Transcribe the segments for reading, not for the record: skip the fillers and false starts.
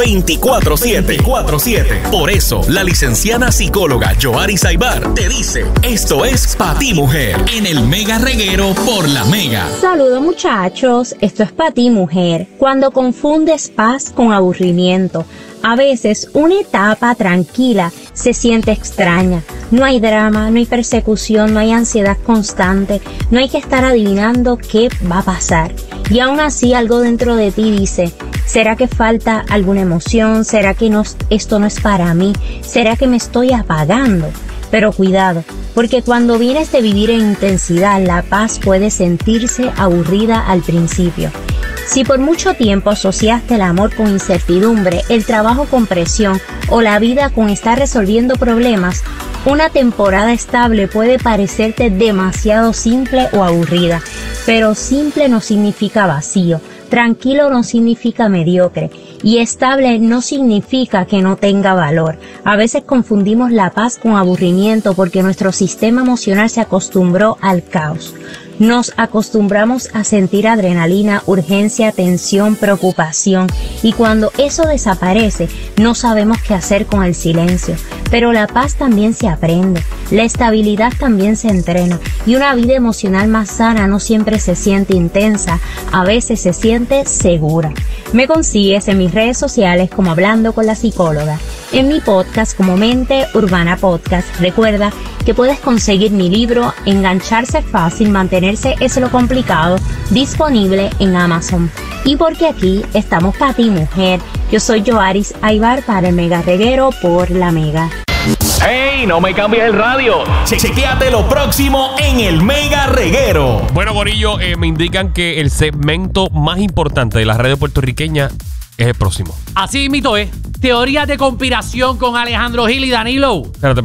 24/7. Por eso, la licenciada psicóloga Yoharis Aybar te dice, esto es Pa' Ti Mujer, en el Mega Reguero por La Mega. Saludos muchachos, esto es Pa' Ti Mujer. Cuando confundes paz con aburrimiento, a veces una etapa tranquila se siente extraña. No hay drama, no hay persecución, no hay ansiedad constante, no hay que estar adivinando qué va a pasar. Y aún así algo dentro de ti dice, ¿será que falta alguna emoción? ¿Será que esto no es para mí? ¿Será que me estoy apagando? Pero cuidado, porque cuando vienes de vivir en intensidad, la paz puede sentirse aburrida al principio. Si por mucho tiempo asociaste el amor con incertidumbre, el trabajo con presión o la vida con estar resolviendo problemas, una temporada estable puede parecerte demasiado simple o aburrida. Pero simple no significa vacío, tranquilo no significa mediocre y estable no significa que no tenga valor. A veces confundimos la paz con aburrimiento porque nuestro sistema emocional se acostumbró al caos. Nos acostumbramos a sentir adrenalina, urgencia, tensión, preocupación y cuando eso desaparece no sabemos qué hacer con el silencio. Pero la paz también se aprende, la estabilidad también se entrena y una vida emocional más sana no siempre se siente intensa, a veces se siente segura. Me consigues en mis redes sociales como Hablando con la Psicóloga, en mi podcast como Mente Urbana Podcast. Recuerda que puedes conseguir mi libro Engancharse Fácil, Mantenerse es lo Complicado, disponible en Amazon. Y porque aquí estamos para ti, mujer. Yo soy Yoharis Aybar para el Mega Reguero por La Mega. ¡Hey! No me cambies el radio. Chequéate lo próximo en el Mega Reguero. Bueno, gorillo, me indican que el segmento más importante de la radio puertorriqueña es el próximo. Así mito es. Teorías de conspiración con Alejandro Gil y Danilo. Espérate.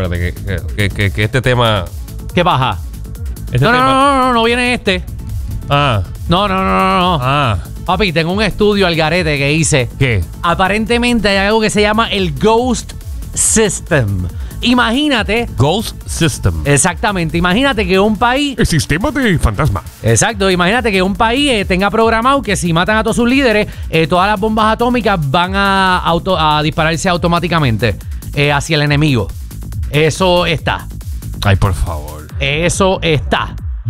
Que este tema... ¿Qué baja? No viene este. Ah. No. Ah. Papi, tengo un estudio al garete que hice. ¿Qué? Aparentemente hay algo que se llama el Ghost System. Imagínate. Ghost System. Exactamente. Imagínate que un país... El sistema de fantasma. Exacto. Imagínate que un país tenga programado que si matan a todos sus líderes, todas las bombas atómicas van a dispararse automáticamente hacia el enemigo. Eso está. Ay, por favor. Eso está.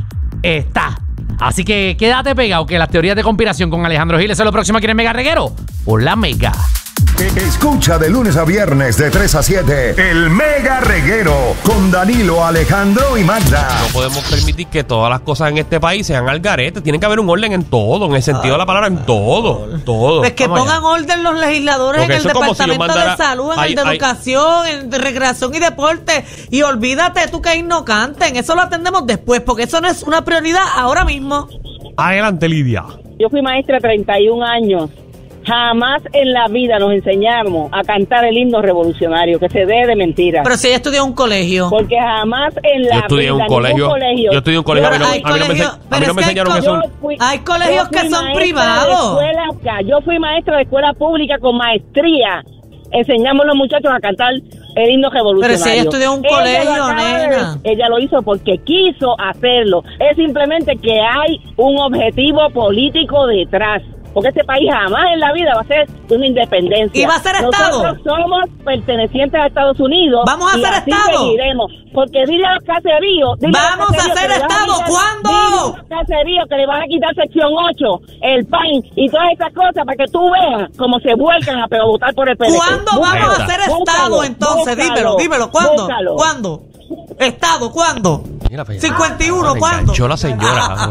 Así que quédate pegado que las teorías de conspiración con Alejandro Gil es lo próximo aquí en el Mega Reguero por La Mega. Escucha de lunes a viernes de 3 a 7 el Mega Reguero con Danilo, Alejandro y Magda. No podemos permitir que todas las cosas en este país sean al garete. Tiene que haber un orden en todo, en el sentido de la palabra, en todo. Pues que Vamos pongan orden los legisladores en el Departamento de Salud, en el de Educación, en el de Recreación y Deporte. Y olvídate tú que ahí no canten. Eso lo atendemos después, porque eso no es una prioridad ahora mismo. Adelante, Lidia. Yo fui maestra 31 años. Jamás en la vida nos enseñamos a cantar el himno revolucionario, que se dé de mentira. Pero si ella estudió en un colegio. Porque jamás en la vida, Yo estudié en un colegio. Yo estudié en un colegio. A mí no me enseñaron que son... Hay colegios que son privados. Yo fui maestra de escuela pública con maestría. Enseñamos a los muchachos a cantar el himno revolucionario. Pero si ella estudió en un colegio, nena. Ella lo hizo porque quiso hacerlo. Es simplemente que hay un objetivo político detrás. Porque este país jamás en la vida va a ser una independencia. ¿Y va a ser Estado? Nosotros somos pertenecientes a Estados Unidos. ¿Vamos a y ser así Estado? seguiremos. Porque dile a los caseríos. ¡Vamos a ser Estado! ¿Cuándo? Dile a los caseríos que le van a quitar sección 8, el PAN y todas esas cosas para que tú veas cómo se vuelcan a votar por el PNP. ¿Cuándo vamos a ser Estado entonces? Dímelo. ¿Cuándo? Búscalo. ¿Cuándo? ¿Estado? ¿Cuándo? Mira, 51, ¿cuándo? Enganchó la señora.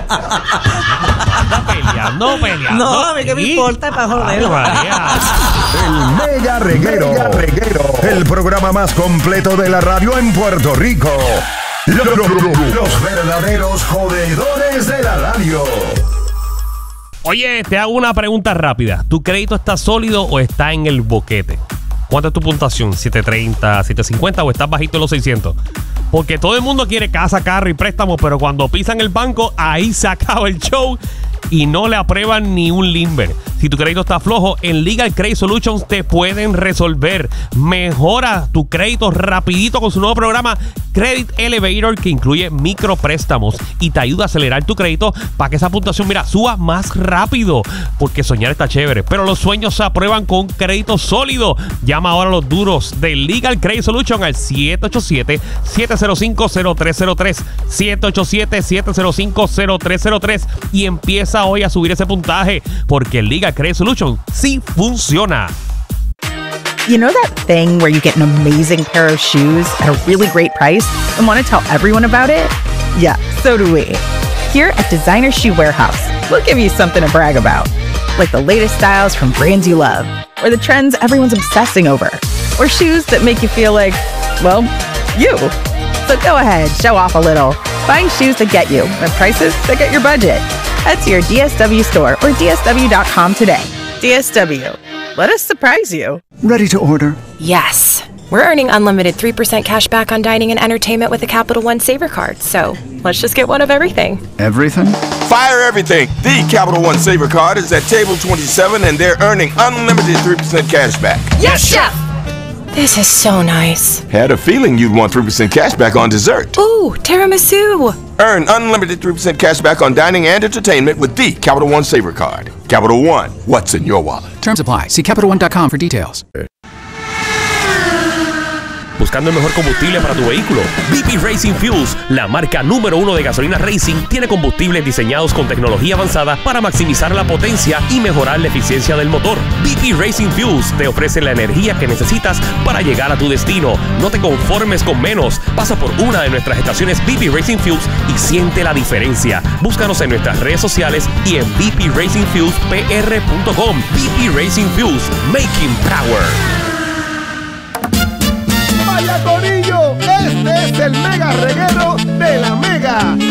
Peleando. No, a mí que me importa para joderlo. El Mega Reguero. El programa más completo de la radio en Puerto Rico. Los verdaderos jodedores de la radio. Oye, te hago una pregunta rápida. ¿Tu crédito está sólido o está en el boquete? ¿Cuánto es tu puntuación? ¿730, 750 o estás bajito en los 600? Porque todo el mundo quiere casa, carro y préstamo, pero cuando pisan el banco, ahí se acaba el show y no le aprueban ni un limber. Si tu crédito está flojo, en Legal Credit Solutions te pueden resolver. Mejora tu crédito rapidito con su nuevo programa Credit Elevator, que incluye micropréstamos y te ayuda a acelerar tu crédito para que esa puntuación, mira, suba más rápido. Porque soñar está chévere, pero los sueños se aprueban con crédito sólido. Llama ahora a los duros de Legal Credit Solutions al 787-705-0303. 787-705-0303 y empieza hoy a subir ese puntaje, porque Legal Credit Solutions sí funciona. You know that thing where you get an amazing pair of shoes at a really great price and want to tell everyone about it? Yeah, so do we. Here at Designer Shoe Warehouse, we'll give you something to brag about, like the latest styles from brands you love, or the trends everyone's obsessing over, or shoes that make you feel like, well, you. So go ahead, show off a little. Find shoes that get you at prices that get your budget. Head to your DSW store or DSW.com today. DSW. Let us surprise you. Ready to order? Yes. We're earning unlimited 3% cash back on dining and entertainment with the Capital One Saver Card. So let's just get one of everything. Everything? Fire everything. The Capital One Saver Card is at table 27 and they're earning unlimited 3% cash back. Yes, Chef! This is so nice. Had a feeling you'd want 3% cash back on dessert. Ooh, tiramisu. Earn unlimited 3% cash back on dining and entertainment with the Capital One Saver Card. Capital One, what's in your wallet? Terms apply. See CapitalOne.com for details. Buscando el mejor combustible para tu vehículo. BP Racing Fuels, la marca número 1 de gasolina racing, tiene combustibles diseñados con tecnología avanzada para maximizar la potencia y mejorar la eficiencia del motor. BP Racing Fuels te ofrece la energía que necesitas para llegar a tu destino. No te conformes con menos. Pasa por una de nuestras estaciones BP Racing Fuels y siente la diferencia. Búscanos en nuestras redes sociales y en bpracingfuelspr.com. BP Racing Fuels, making power. ¡Vaya Corillo! Este es el Mega Reguero de la Mega.